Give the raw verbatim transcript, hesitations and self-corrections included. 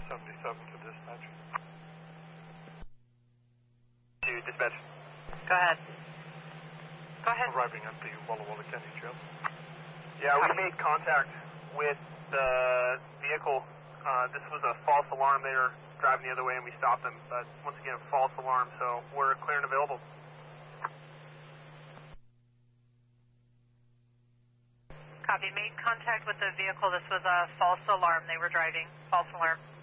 seventy-seven to dispatch. To dispatch. Go ahead. Go ahead. Arriving at the Walla Walla Canyon Jail. Yeah, we made contact with the vehicle. Uh, this was a false alarm. They were driving the other way and we stopped them. But once again, false alarm, so we're clear and available. Copy. Made contact with the vehicle. This was a false alarm they were driving. False alarm.